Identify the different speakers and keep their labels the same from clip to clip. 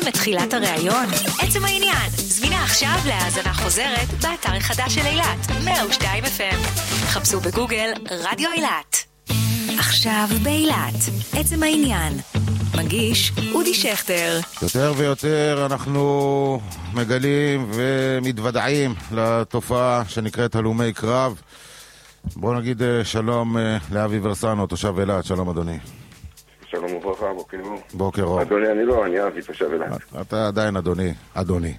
Speaker 1: בתחילת הראיון? עצם העניין, זמינה עכשיו להאזנה חוזרת באתר החדש של אילת, 102 FM. חפשו בגוגל רדיו אילת. עכשיו באילת, עצם העניין. מגיש אודי שכטר.
Speaker 2: יותר ויותר אנחנו מגלים ומתוודעים לתופעה שנקראת הלומי קרב. בוא נגיד שלום לאבי ורסנו, תושב אילת. שלום אדוני.
Speaker 3: שלום וברכה, בוקר אור.
Speaker 2: בוקר אור.
Speaker 3: אדוני, אני אבי, תושב אילת.
Speaker 2: אתה עדיין אדוני.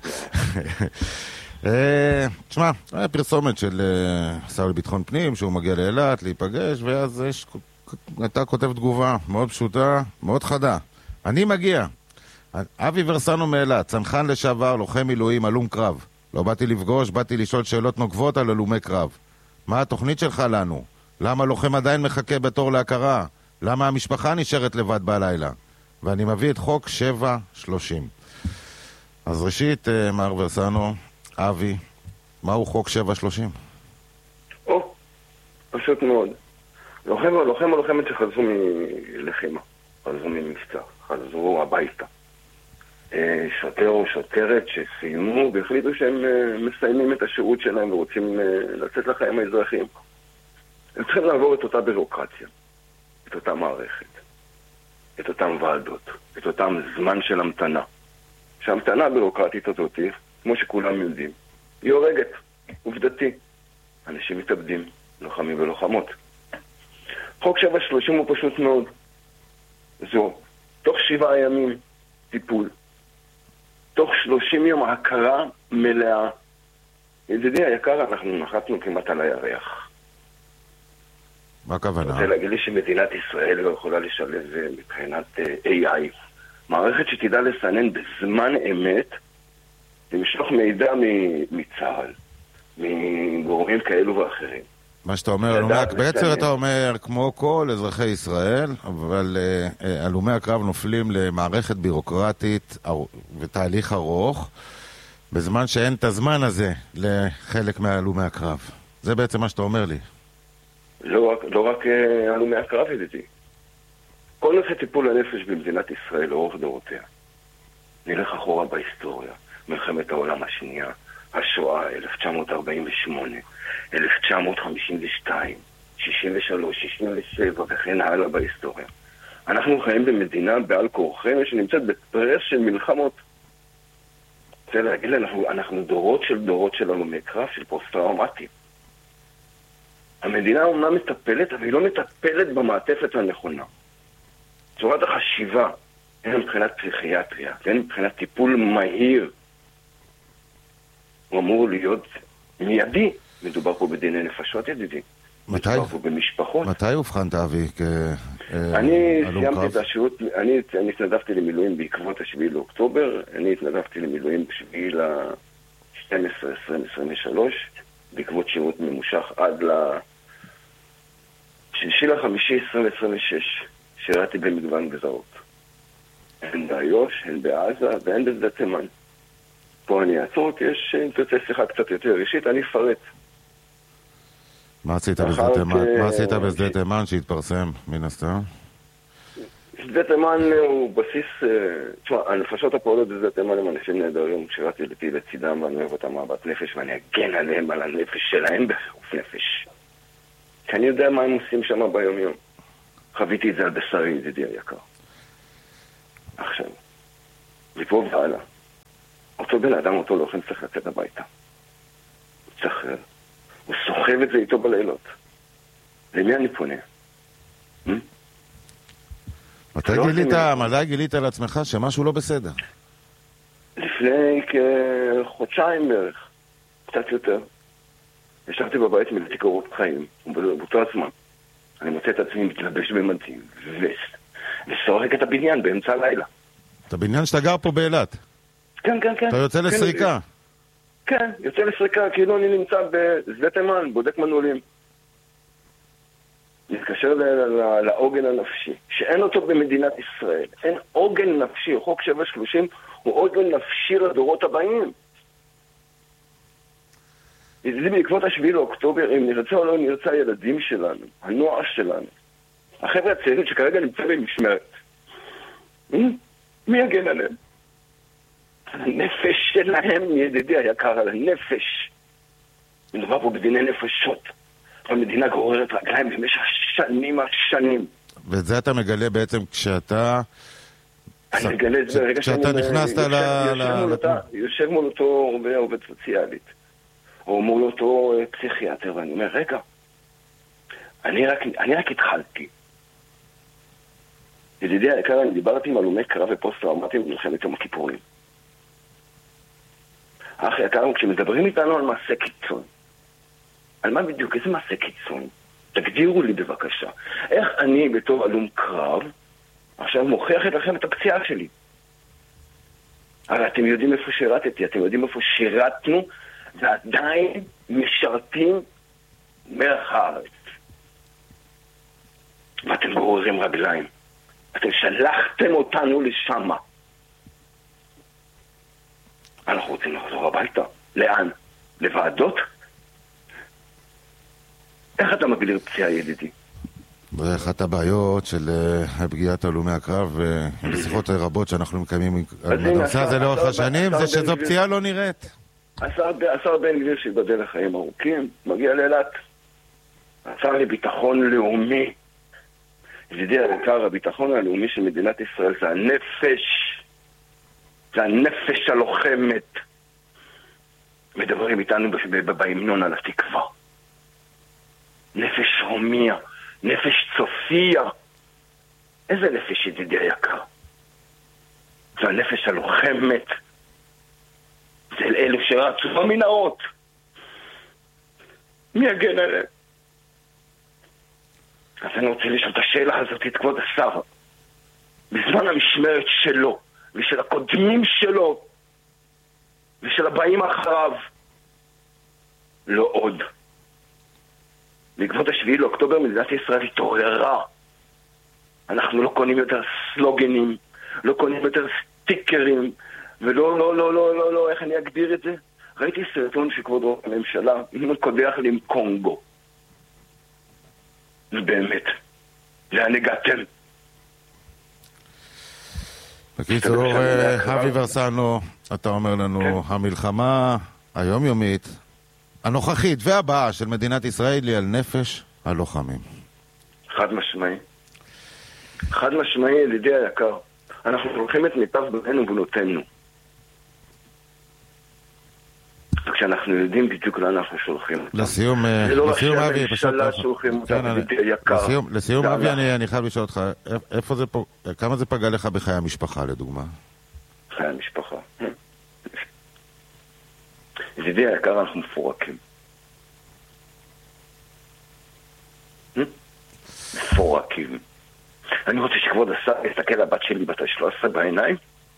Speaker 2: תשמע, היה פרסומת של שר לביטחון פנים שהוא מגיע לאילת להיפגש, ואז הייתה כותב תגובה מאוד פשוטה, מאוד חדה. אני מגיע. אבי ורסנו מאילת, צנחן לשעבר, לוחם מילואים, הלום קרב. לא באתי לפגוש, באתי לשאול שאלות נוקבות על הלומי קרב. מה התוכנית שלך לנו? למה לוחם עדיין מחכה בתור להכרה? למה המשפחה נשארת לבד בלילה? ואני מביא את חוק 730. אז ראשית, מר ורסנו, אבי, מהו חוק 730?
Speaker 3: פשוט מאוד. לוחם או לוחמת שחזרו מלחימה, חזרו ממבצע, חזרו הביתה. שוטר או שוטרת שסיימו והחליטו שהם מסיימים את השירות שלהם ורוצים לצאת לחיים האזרחיים. הם צריכים לעבור את אותה בירוקרטיה, את אותה מערכת, את אותם ועדות, את אותם זמן של המתנה. שההמתנה הבירוקרטית הזאת, כמו שכולם יודעים, היא הורגת, עובדתי. אנשים מתאבדים, לוחמים ולוחמות. חוק 730 הוא פשוט מאוד. זו, תוך 7 ימים טיפול. תוך 30 יום הכרה מלאה. ידידי היקר, אנחנו נחתנו כמעט על הירח.
Speaker 2: מה הכוונה?
Speaker 3: אני רוצה להגיד לי שמדינת ישראל לא יכולה לשלב מבחינת AI. מערכת שתדע לסנן בזמן אמת ומשלוח מידע מצה"ל, מגורמים כאלו ואחרים.
Speaker 2: מה שאתה אומר, בעצם אתה אומר, כמו כל אזרחי ישראל, אבל הלומי הקרב נופלים למערכת בירוקרטית ותהליך ארוך, בזמן שאין את הזמן הזה לחלק מהלומי הקרב. זה בעצם מה שאתה אומר לי.
Speaker 3: לא רק הלומי הקרב, ידידי. כל נושא טיפול הנפש במדינת ישראל לאורך דורותיה. נלך אחורה בהיסטוריה. מלחמת העולם השנייה, השואה, 1948, 1952, 63, 67 וכן הלאה בהיסטוריה. אנחנו חיים במדינה בעל כורחנו שנמצאת בפרס של מלחמות. רוצה להגיד, אנחנו דורות של הלומי קרב, של פוסט-טראומטיים. המדינה אומנם מטפלת, אבל היא לא מטפלת במעטפת הנכונה. צורת החשיבה, הן מבחינת פסיכיאטריה, הן מבחינת טיפול מהיר, הוא אמור להיות מיידי. מדובר פה בדיני נפשות, ידידי. מדובר פה במשפחות.
Speaker 2: מתי הובחנת, אבי,
Speaker 3: אני סיימתי את השירות, אני התנדבתי למילואים בעקבות ה7 לאוקטובר, אני התנדבתי למילואים ב7 ל-12, 2023, בעקבות שירות ממושך עד ל-6 ל-5, 2026, שירתי במגוון גזרות. הן באיו"ש, הן בעזה והן בשדה תימן. פה אני אעצור, כי יש, אם תרצה שיחה קצת יותר אישית, אני אפרט.
Speaker 2: מה עשית בשדה תימן שהתפרסם מן הסתם?
Speaker 3: שדה תימן הוא בסיס, תשמע, הנפשות הפועלות בשדה תימן הם אנשים נהדרים, שירתי לצידם ואני אוהב אותם אהבת נפש ואני אגן עליהם, על הנפש שלהם בחירוף נפש. כי אני יודע מה הם עושים שם ביום יום. חוויתי את זה על בשרי, ידידי היקר. עכשיו, מפה והלאה. אותו בן אדם, אותו לוחם צריך לצאת הביתה. הוא צחרר. הוא סוחב את זה איתו בלילות. למי אני פונה?
Speaker 2: מתי גילית על עצמך שמשהו לא בסדר?
Speaker 3: לפני כחודשיים בערך. קצת יותר. ישבתי בבית מילאתי קורות חיים. ובאותו הזמן. אני מוצא את עצמי מתלבש במדים. וסורק את הבניין באמצע הלילה.
Speaker 2: את הבניין שאתה גר פה באילת?
Speaker 3: כן.
Speaker 2: אתה יוצא לסריקה?
Speaker 3: כן, יוצא לסריקה, כאילו אני נמצא בשדה תימן, בודק מנעולים. מתקשר לעוגן הנפשי, שאין אותו במדינת ישראל. אין עוגן נפשי, חוק 730 הוא עוגן נפשי לדורות הבאים. זה בעקבות ה7 לאוקטובר, אם נרצה או לא נרצה הילדים שלנו, הנוער שלנו. החבר'ה הצעירים שכרגע נמצא במשמרת. מי יגן עליהם? הנפש שלהם, ידידי היקר, על הנפש. מדובר פה בדיני נפשות. המדינה גוררת רגליים במשך שנים.
Speaker 2: ואת זה אתה מגלה בעצם כשאתה...
Speaker 3: אני מגלה את זה ברגע
Speaker 2: כשאתה נכנסת
Speaker 3: יושב מול אותו עובד סוציאלית, או מול אותו פסיכיאטר, ואני אומר, רגע, אני רק התחלתי. ידידי היקר, אני דיברתי עם הלומי קרב ופוסט-טראומטיים במלחמת יום הכיפורים. אח יקר, כשמדברים איתנו על מעשה קיצון, על מה בדיוק? איזה מעשה קיצון? תגדירו לי בבקשה. איך אני בתור הלום קרב עכשיו מוכיח לכם את הפציעה שלי? הרי אתם יודעים איפה שירתתי, אתם יודעים איפה שירתנו, ועדיין משרתים מלח הארץ. ואתם גוררים רגליים. אתם שלחתם אותנו לשם. אנחנו רוצים לחזור הביתה. לאן? לוועדות? איך אתה מגדיר פציעה, ידידי?
Speaker 2: ואחת הבעיות של פגיעת הלומי הקרב בשיחות רבות שאנחנו מקיימים בנושא הזה לאורך השנים זה שזו פציעה לא נראית.
Speaker 3: השר בן גביר שיבדל לחיים ארוכים מגיע לאילת. השר לביטחון לאומי, ידידי היקר, הביטחון הלאומי של מדינת ישראל זה הנפש, זה הנפש הלוחמת. מדברים איתנו בהמנון על התקווה. נפש רומיה, נפש צופיה. איזה נפש, ידידי היקר? זה הנפש הלוחמת. זה אלו שרצו במנהרות. מי יגן עליהם? אז אני רוצה לשאול את השאלה הזאת את כבוד השר. בזמן המשמרת שלו ושל הקודמים שלו ושל הבאים אחריו, לא עוד. בעקבות השביעי לאוקטובר מדינת ישראל התעוררה. אנחנו לא קונים יותר סלוגנים, לא קונים יותר סטיקרים, ולא, איך אני אגדיר את זה? ראיתי סרטון שכבוד ראש הממשלה קודח לי עם קונגו. ובאמת, לאן הגעתם?
Speaker 2: בקיצור, אבי ורסנו, אתה אומר לנו, המלחמה היומיומית, הנוכחית והבאה של מדינת ישראל היא על נפש הלוחמים.
Speaker 3: חד משמעי. חד משמעי, ידידי היקר. אנחנו הולכים את מיטב בנינו ובנותינו. וכשאנחנו יודעים בדיוק לאן אנחנו שולחים אותם.
Speaker 2: לסיום, אבי, לסיום, אבי, אני חייב לשאול אותך, כמה זה פגע לך בחיי המשפחה, לדוגמה?
Speaker 3: חיי המשפחה. ידידי היקר, אנחנו מפורקים. מפורקים. אני רוצה שכבוד השר יסתכל לבת שלי בת 13 בעיניים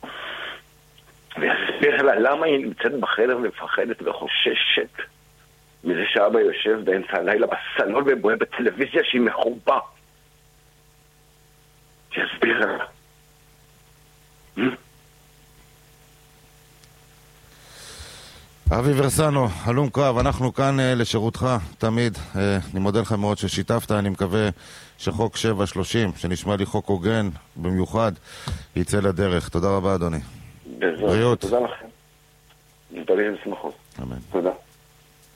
Speaker 3: ויסביר לה למה היא נמצאת בחדר ומפחדת וחוששת מזה שאבא יושב באמצע הלילה בסלון ובוהה בטלוויזיה שהיא מחובה. שיסביר לה.
Speaker 2: אבי ורסנו, הלום קרב, אנחנו כאן לשירותך תמיד. אני מודה לך מאוד ששיתפת, אני מקווה שחוק 730, שנשמע לי חוק הוגן במיוחד, יצא לדרך. תודה רבה, אדוני.
Speaker 3: בריאות. תודה לכם. נתראה לשמחות.
Speaker 2: אמן.
Speaker 3: תודה.